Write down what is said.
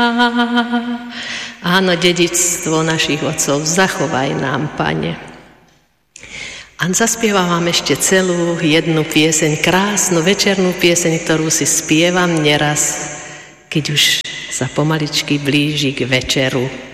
Áno, dedičstvo našich otcov, zachovaj nám, Pane. A zaspievam vám ešte celú jednu pieseň, krásnu večernú pieseň, ktorú si spievam neraz, keď už sa pomaličky blíži k večeru.